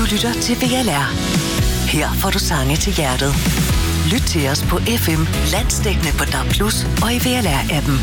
lytter til VLR. Her får du sange til hjertet. Lyt til os på FM, landsdækkende på DAB+, og i VLR-appen.